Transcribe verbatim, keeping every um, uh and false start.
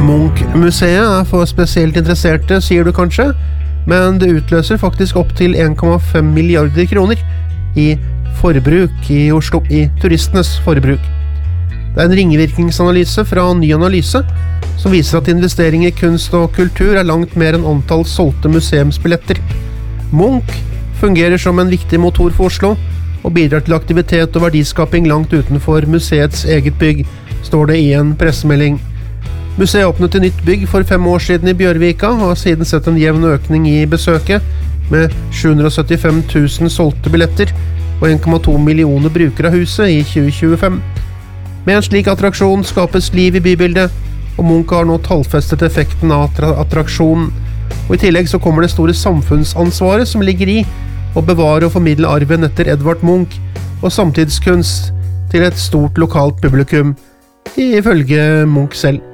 Munch-museet er for spesielt interesserte, sier du kanskje, men det utløser faktisk opp til en komma fem milliarder kroner i forbruk i Oslo, i turistenes forbruk. Det er en ringvirkningsanalyse fra Ny Analyse, som viser at investering i kunst og kultur er langt mer enn antall solgte museumsbilletter. Munch fungerer som en viktig motor for Oslo, og bidrar til aktivitet og verdiskaping langt utenfor museets eget bygg, står det i en pressemelding. Museet åpnet et nytt bygg for fem år siden i Bjørvika, og har siden sett en jevn økning i besøket, med sju hundre syttifem tusen solgte billetter og en komma to millioner brukere av huset i tjue tjuefem. Med en slik attraksjon skapes liv i bybildet, og Munch har nå tallfestet effekten av attraksjonen. Og i tillegg så kommer det store samfunnsansvaret som ligger i å bevare og formidle arven etter Edvard Munch og samtidskunst til et stort lokalt publikum, ifølge Munch selv.